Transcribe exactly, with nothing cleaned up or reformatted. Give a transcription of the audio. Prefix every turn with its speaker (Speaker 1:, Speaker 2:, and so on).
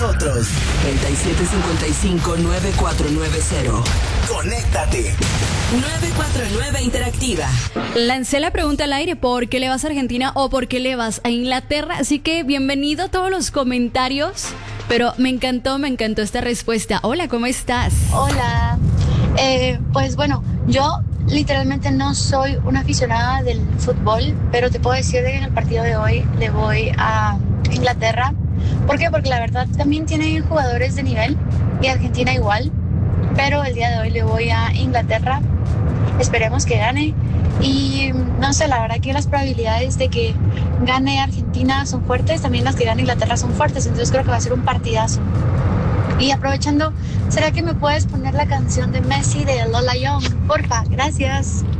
Speaker 1: nosotros. treinta y siete cincuenta y cinco, noventa y cuatro noventa. Conéctate. nueve cuatro nueve Interactiva.
Speaker 2: Lancé la pregunta al aire: ¿por qué le vas a Argentina o por qué le vas a Inglaterra? Así que bienvenido a todos los comentarios. Pero me encantó, me encantó esta respuesta. Hola, ¿cómo estás?
Speaker 3: Hola. Eh, pues bueno, yo literalmente no soy una aficionada del fútbol, pero te puedo decir que en el partido de hoy le voy a Inglaterra. ¿Por qué? Porque la verdad también tienen jugadores de nivel y Argentina igual, pero el día de hoy le voy a Inglaterra. Esperemos que gane y no sé, la verdad que las probabilidades de que gane Argentina son fuertes, también las que gane Inglaterra son fuertes, entonces creo que va a ser un partidazo. Y aprovechando, ¿será que me puedes poner la canción de Messi de Lola Young? Porfa, gracias.